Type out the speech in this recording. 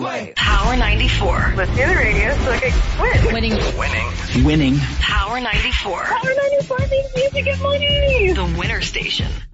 way. Power 94. Let's do the radio so I can win. Winning. Power 94. Power 94 means music and money. The winner station.